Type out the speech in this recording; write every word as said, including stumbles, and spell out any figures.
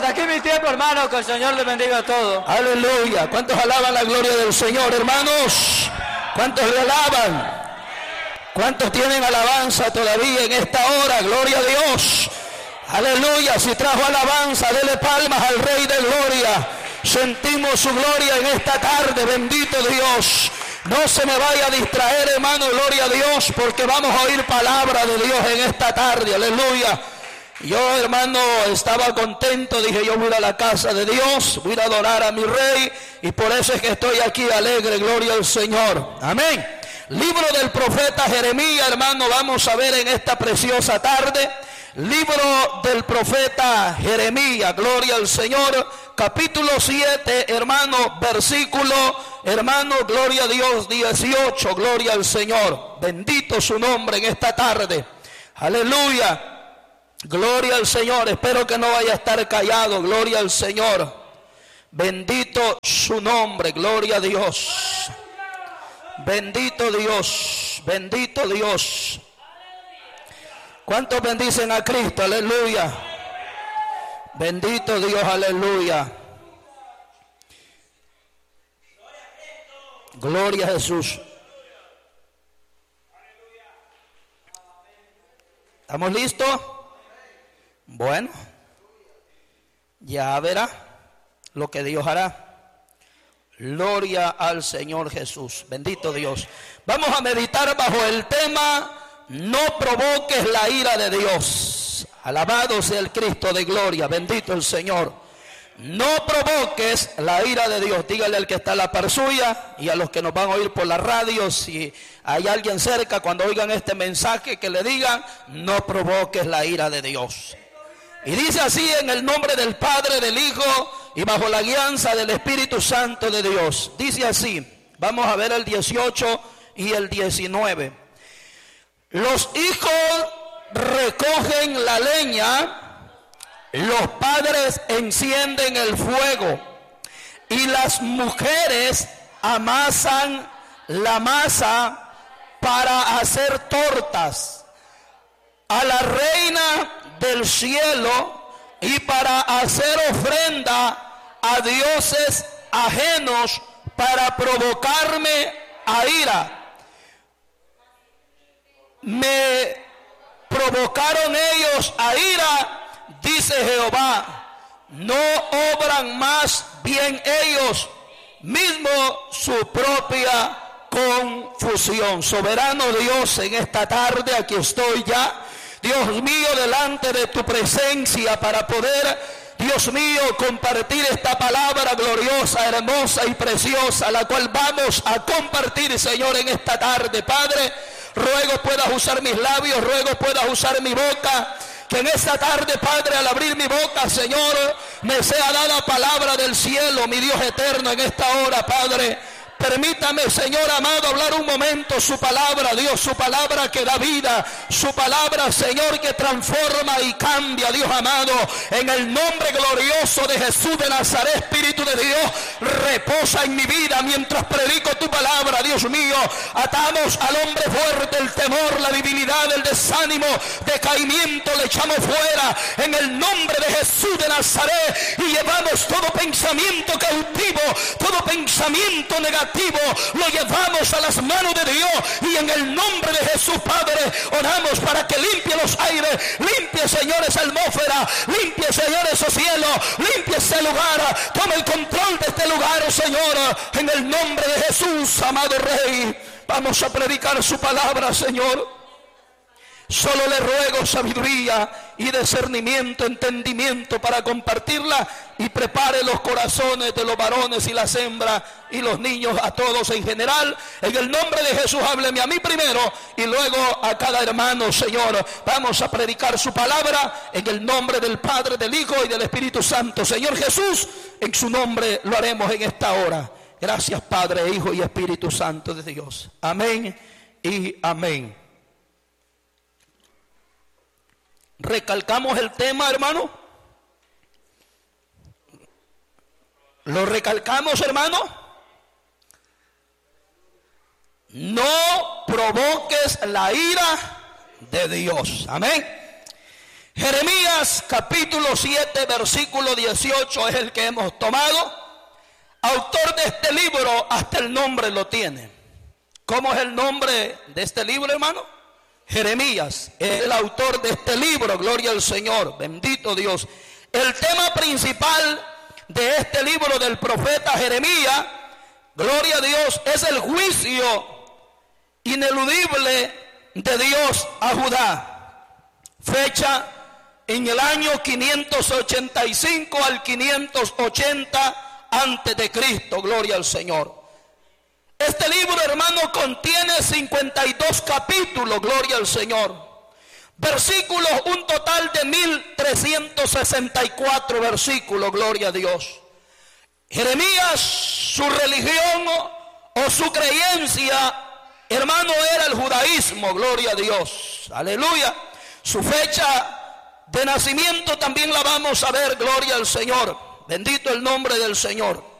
Hasta aquí mi tiempo, hermano, que el Señor le bendiga a todos. Aleluya. ¿Cuántos alaban la gloria del Señor, hermanos? ¿Cuántos le alaban? ¿Cuántos tienen alabanza todavía en esta hora? Gloria a Dios. Aleluya. Si trajo alabanza, dele palmas al Rey de Gloria. Sentimos su gloria en esta tarde. Bendito Dios. No se me vaya a distraer, hermano. Gloria a Dios, porque vamos a oír palabra de Dios en esta tarde. Aleluya. Yo, hermano, estaba contento. Dije, yo voy a ir a la casa de Dios, voy a adorar a mi Rey, y por eso es que estoy aquí alegre. Gloria al Señor. Amén. Libro del profeta Jeremías, hermano, vamos a ver en esta preciosa tarde. Libro del profeta Jeremías, gloria al Señor, capítulo siete, hermano, versículo, hermano, gloria a Dios, dieciocho, gloria al Señor. Bendito su nombre en esta tarde. Aleluya. Gloria al Señor. Espero que no vaya a estar callado. Gloria al Señor. Bendito su nombre. Gloria a Dios. Bendito Dios. Bendito Dios. ¿Cuántos bendicen a Cristo? Aleluya. Bendito Dios. Aleluya. Gloria a Jesús. ¿Estamos listos? Bueno, ya verá lo que Dios hará. Gloria al Señor Jesús. Bendito Dios. Vamos a meditar bajo el tema: no provoques la ira de Dios. Alabado sea el Cristo de gloria. Bendito el Señor. No provoques la ira de Dios. Dígale al que está a la par suya y a los que nos van a oír por la radio, si hay alguien cerca, cuando oigan este mensaje, que le digan: no provoques la ira de Dios. Y dice así: en el nombre del Padre, del Hijo y bajo la guianza del Espíritu Santo de Dios. Dice así. Vamos a ver el dieciocho y el diecinueve. Los hijos recogen la leña, los padres encienden el fuego, y las mujeres amasan la masa para hacer tortas a la reina del cielo y para hacer ofrenda a dioses ajenos, para provocarme a ira. Me provocaron ellos a ira, dice Jehová. No obran más bien ellos mismo su propia confusión. Soberano Dios, en esta tarde aquí estoy ya, Dios mío, delante de tu presencia para poder, Dios mío, compartir esta palabra gloriosa, hermosa y preciosa, la cual vamos a compartir, Señor, en esta tarde. Padre, ruego puedas usar mis labios, ruego puedas usar mi boca. Que en esta tarde, Padre, al abrir mi boca, Señor, me sea dada palabra del cielo, mi Dios eterno, en esta hora, Padre. Permítame, Señor amado, hablar un momento su palabra, Dios, su palabra que da vida, su palabra, Señor, que transforma y cambia, Dios amado. En el nombre glorioso de Jesús de Nazaret, Espíritu de Dios, reposa en mi vida mientras predico tu palabra, Dios mío. Atamos al hombre fuerte el temor, la debilidad, el desánimo, decaimiento, le echamos fuera en el nombre de Jesús de Nazaret, y llevamos todo pensamiento cautivo, todo pensamiento negativo, lo llevamos a las manos de Dios, y en el nombre de Jesús, Padre, oramos para que limpie los aires, limpie, Señor, esa atmósfera, limpie, Señor, esos cielos, limpie ese lugar, toma el control de este lugar, Señor, en el nombre de Jesús, amado Rey. Vamos a predicar su palabra, Señor. Solo le ruego sabiduría y discernimiento, entendimiento para compartirla, y prepare los corazones de los varones y las hembras y los niños, a todos en general. En el nombre de Jesús, hábleme a mí primero y luego a cada hermano, Señor. Vamos a predicar su palabra en el nombre del Padre, del Hijo y del Espíritu Santo. Señor Jesús, en su nombre lo haremos en esta hora. Gracias, Padre, Hijo y Espíritu Santo de Dios. Amén y amén. Recalcamos el tema, hermano. ¿Lo recalcamos, hermano? No provoques la ira de Dios. Amén. Jeremías capítulo siete versículo dieciocho es el que hemos tomado. Autor de este libro, hasta el nombre lo tiene. ¿Cómo es el nombre de este libro, hermano? Jeremías es el autor de este libro, gloria al Señor, bendito Dios. El tema principal de este libro del profeta Jeremías, gloria a Dios, es el juicio ineludible de Dios a Judá. Fecha en el año quinientos ochenta y cinco al quinientos ochenta antes de Cristo, gloria al Señor. Este libro, hermano, contiene cincuenta y dos capítulos, gloria al Señor. Versículos, un total de mil trescientos sesenta y cuatro versículos, gloria a Dios. Jeremías, su religión o su creencia, hermano, era el judaísmo, gloria a Dios, aleluya. Su fecha de nacimiento también la vamos a ver, gloria al Señor, bendito el nombre del Señor.